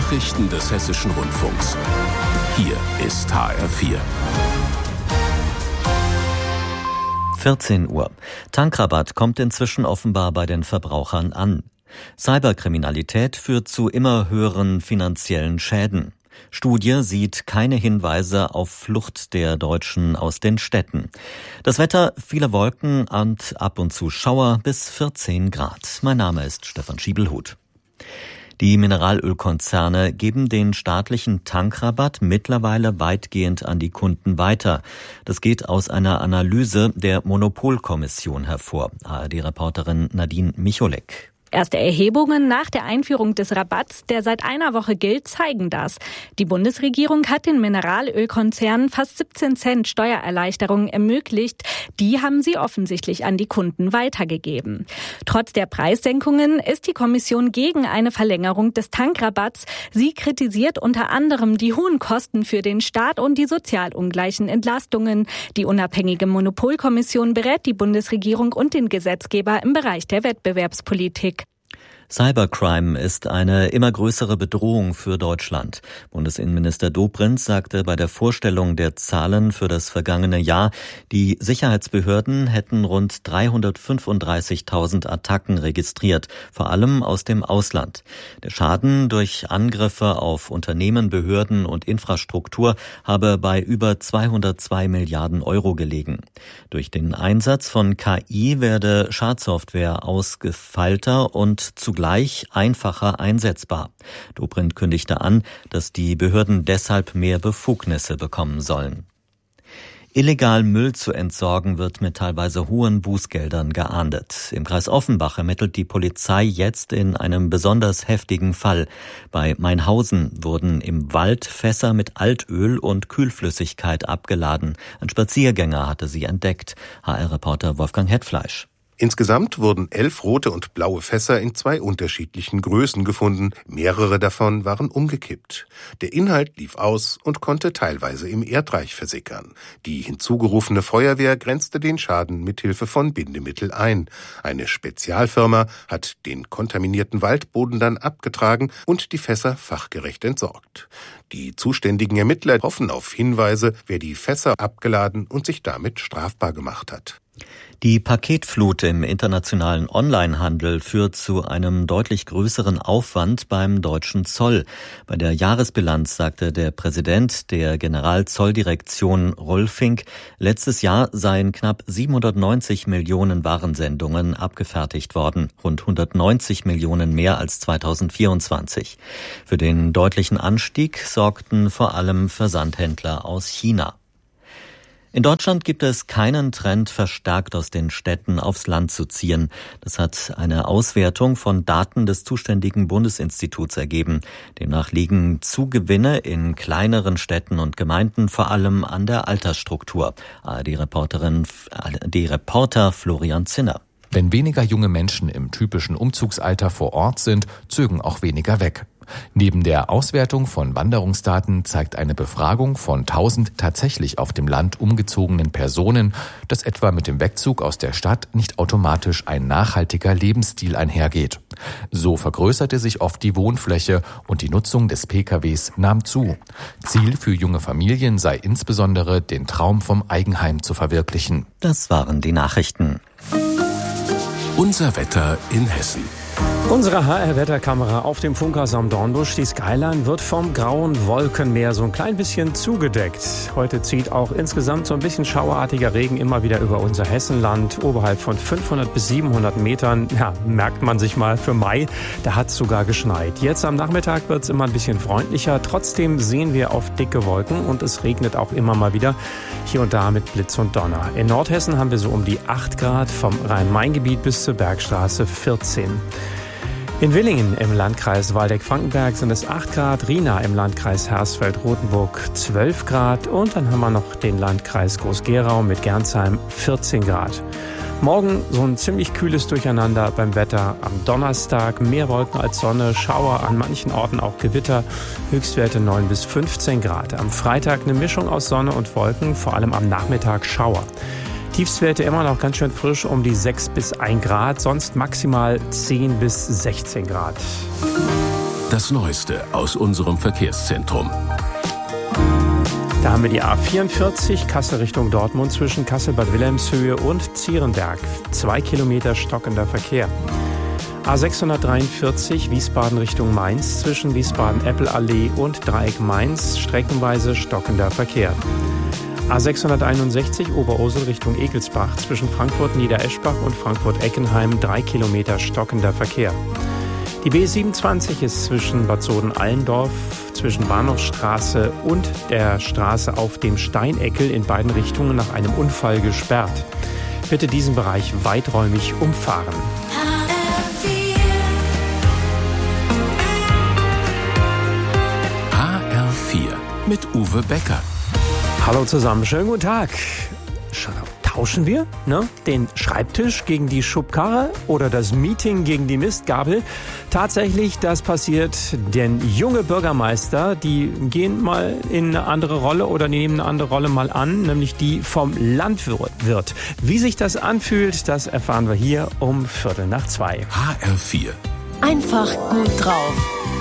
Nachrichten des Hessischen Rundfunks. Hier ist HR4. 14 Uhr. Tankrabatt kommt inzwischen offenbar bei den Verbrauchern an. Cyberkriminalität führt zu immer höheren finanziellen Schäden. Studie sieht keine Hinweise auf Flucht der Deutschen aus den Städten. Das Wetter, viele Wolken und ab und zu Schauer bis 14 Grad. Mein Name ist Stefan Schiebelhuth. Die Mineralölkonzerne geben den staatlichen Tankrabatt mittlerweile weitgehend an die Kunden weiter. Das geht aus einer Analyse der Monopolkommission hervor. ARD-Reporterin Nadine Micholek. Erste Erhebungen nach der Einführung des Rabatts, der seit einer Woche gilt, zeigen das. Die Bundesregierung hat den Mineralölkonzernen fast 17 Cent Steuererleichterungen ermöglicht. Die haben sie offensichtlich an die Kunden weitergegeben. Trotz der Preissenkungen ist die Kommission gegen eine Verlängerung des Tankrabatts. Sie kritisiert unter anderem die hohen Kosten für den Staat und die sozial ungleichen Entlastungen. Die unabhängige Monopolkommission berät die Bundesregierung und den Gesetzgeber im Bereich der Wettbewerbspolitik. Cybercrime ist eine immer größere Bedrohung für Deutschland. Bundesinnenminister Dobrindt sagte bei der Vorstellung der Zahlen für das vergangene Jahr, die Sicherheitsbehörden hätten rund 335.000 Attacken registriert, vor allem aus dem Ausland. Der Schaden durch Angriffe auf Unternehmen, Behörden und Infrastruktur habe bei über 202 Milliarden Euro gelegen. Durch den Einsatz von KI werde Schadsoftware ausgefeilter und zugleich einfacher einsetzbar. Dobrindt kündigte an, dass die Behörden deshalb mehr Befugnisse bekommen sollen. Illegal Müll zu entsorgen wird mit teilweise hohen Bußgeldern geahndet. Im Kreis Offenbach ermittelt die Polizei jetzt in einem besonders heftigen Fall. Bei Mainhausen wurden im Wald Fässer mit Altöl und Kühlflüssigkeit abgeladen. Ein Spaziergänger hatte sie entdeckt. HR-Reporter Wolfgang Hetfleisch. Insgesamt wurden 11 rote und blaue Fässer in 2 unterschiedlichen Größen gefunden. Mehrere davon waren umgekippt. Der Inhalt lief aus und konnte teilweise im Erdreich versickern. Die hinzugerufene Feuerwehr grenzte den Schaden mithilfe von Bindemittel ein. Eine Spezialfirma hat den kontaminierten Waldboden dann abgetragen und die Fässer fachgerecht entsorgt. Die zuständigen Ermittler hoffen auf Hinweise, wer die Fässer abgeladen und sich damit strafbar gemacht hat. Die Paketflut im internationalen Onlinehandel führt zu einem deutlich größeren Aufwand beim deutschen Zoll. Bei der Jahresbilanz sagte der Präsident der Generalzolldirektion Rolfing, letztes Jahr seien knapp 790 Millionen Warensendungen abgefertigt worden, rund 190 Millionen mehr als 2024. Für den deutlichen Anstieg sorgten vor allem Versandhändler aus China. In Deutschland gibt es keinen Trend, verstärkt aus den Städten aufs Land zu ziehen. Das hat eine Auswertung von Daten des zuständigen Bundesinstituts ergeben. Demnach liegen Zugewinne in kleineren Städten und Gemeinden vor allem an der Altersstruktur. ARD-Reporter Florian Zinner. Wenn weniger junge Menschen im typischen Umzugsalter vor Ort sind, zögen auch weniger weg. Neben der Auswertung von Wanderungsdaten zeigt eine Befragung von 1000 tatsächlich auf dem Land umgezogenen Personen, dass etwa mit dem Wegzug aus der Stadt nicht automatisch ein nachhaltiger Lebensstil einhergeht. So vergrößerte sich oft die Wohnfläche und die Nutzung des PKWs nahm zu. Ziel für junge Familien sei insbesondere, den Traum vom Eigenheim zu verwirklichen. Das waren die Nachrichten. Unser Wetter in Hessen. Unsere HR-Wetterkamera auf dem Funkhaus am Dornbusch. Die Skyline wird vom grauen Wolkenmeer so ein klein bisschen zugedeckt. Heute zieht auch insgesamt so ein bisschen schauerartiger Regen immer wieder über unser Hessenland. Oberhalb von 500 bis 700 Metern, ja, merkt man sich mal für Mai, da hat es sogar geschneit. Jetzt am Nachmittag wird es immer ein bisschen freundlicher. Trotzdem sehen wir auf dicke Wolken und es regnet auch immer mal wieder hier und da mit Blitz und Donner. In Nordhessen haben wir so um die 8 Grad, vom Rhein-Main-Gebiet bis zur Bergstraße 14. In Willingen im Landkreis Waldeck-Frankenberg sind es 8 Grad, Rina im Landkreis Hersfeld-Rotenburg 12 Grad und dann haben wir noch den Landkreis Groß-Gerau mit Gernsheim 14 Grad. Morgen so ein ziemlich kühles Durcheinander beim Wetter. Am Donnerstag mehr Wolken als Sonne, Schauer, an manchen Orten auch Gewitter, Höchstwerte 9 bis 15 Grad. Am Freitag eine Mischung aus Sonne und Wolken, vor allem am Nachmittag Schauer. Tiefstwerte immer noch ganz schön frisch, um die 6 bis 1 Grad, sonst maximal 10 bis 16 Grad. Das Neueste aus unserem Verkehrszentrum. Da haben wir die A44 Kassel Richtung Dortmund zwischen Kassel-Bad Wilhelmshöhe und Zierenberg. 2 Kilometer stockender Verkehr. A643 Wiesbaden Richtung Mainz zwischen Wiesbaden-Eppelallee und Dreieck Mainz. Streckenweise stockender Verkehr. A661 Oberursel Richtung Egelsbach zwischen Frankfurt-Niedereschbach und Frankfurt-Eckenheim 3 Kilometer stockender Verkehr. Die B27 ist zwischen Bad Soden-Allendorf, zwischen Bahnhofstraße und der Straße auf dem Steineckel in beiden Richtungen nach einem Unfall gesperrt. Bitte diesen Bereich weiträumig umfahren. HR4 mit Uwe Becker. Hallo zusammen, schönen guten Tag. Tauschen wir den Schreibtisch gegen die Schubkarre oder das Meeting gegen die Mistgabel? Tatsächlich, das passiert, denn junge Bürgermeister, die gehen mal in eine andere Rolle oder nehmen eine andere Rolle mal an, nämlich die vom Landwirt. Wie sich das anfühlt, das erfahren wir hier um 1:15. HR4. Einfach gut drauf.